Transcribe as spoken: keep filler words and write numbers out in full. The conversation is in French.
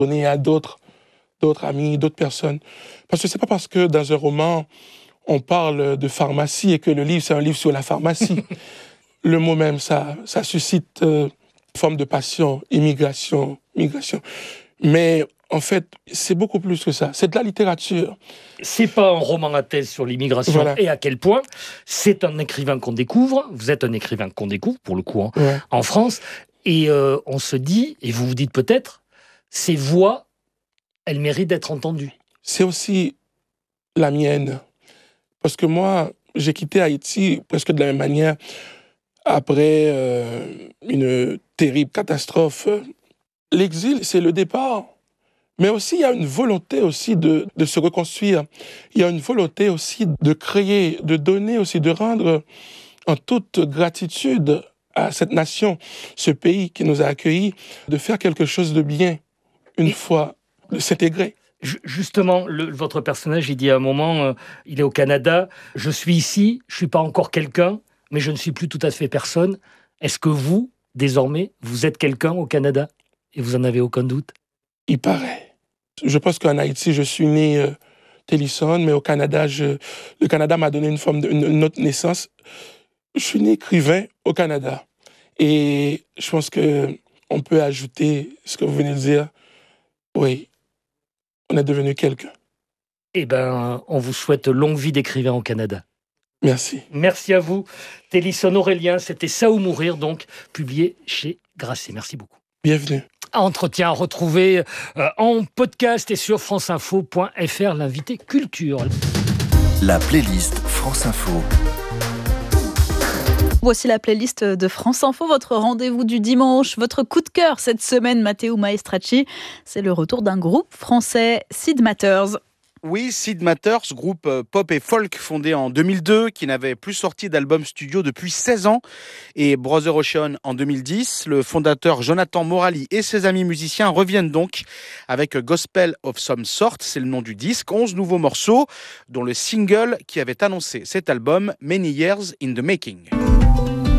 donner à d'autres, d'autres amis, d'autres personnes. Parce que c'est pas parce que dans un roman, on parle de pharmacie et que le livre, c'est un livre sur la pharmacie. Le mot même, ça, ça suscite euh, une forme de passion, immigration, migration. Mais en fait, c'est beaucoup plus que ça. C'est de la littérature. C'est pas un roman à thèse sur l'immigration voilà. Et à quel point. C'est un écrivain qu'on découvre. Vous êtes un écrivain qu'on découvre, pour le coup, hein, ouais. en France. Et euh, on se dit, et vous vous dites peut-être, ces voix, elles méritent d'être entendues. C'est aussi la mienne. Parce que moi, j'ai quitté Haïti presque de la même manière après euh, une terrible catastrophe. L'exil, c'est le départ. Mais aussi, il y a une volonté aussi de, de se reconstruire. Il y a une volonté aussi de créer, de donner aussi, de rendre en toute gratitude à cette nation, ce pays qui nous a accueillis, de faire quelque chose de bien, une Et fois, de s'intégrer. Justement, le, votre personnage, il dit à un moment, euh, il est au Canada, je suis ici, je ne suis pas encore quelqu'un, mais je ne suis plus tout à fait personne. Est-ce que vous, désormais, vous êtes quelqu'un au Canada et vous n'en avez aucun doute? Il paraît. Je pense qu'en Haïti, je suis né euh, Télisson, mais au Canada, je, le Canada m'a donné une forme de, une, une autre naissance. Je suis né écrivain au Canada. Et je pense qu'on peut ajouter ce que vous venez de dire. Oui, on est devenu quelqu'un. Eh bien, on vous souhaite longue vie d'écrivain au Canada. Merci. Merci à vous. Télisson Aurélien, c'était Ça ou mourir, donc, publié chez Grasset. Merci beaucoup. Bienvenue. Entretien à retrouver euh, en podcast et sur franceinfo point f r, l'invité culture. La playlist France Info. Voici la playlist de France Info, votre rendez-vous du dimanche, votre coup de cœur cette semaine, Matteo Maestracci. C'est le retour d'un groupe français, Sid Matters. Oui, Sid Matters, groupe pop et folk fondé en deux mille deux, qui n'avait plus sorti d'album studio depuis seize ans, et Brother Ocean en deux mille dix. Le fondateur Jonathan Morali et ses amis musiciens reviennent donc avec Gospel of Some Sort, c'est le nom du disque, onze nouveaux morceaux, dont le single qui avait annoncé cet album, Many Years in the Making.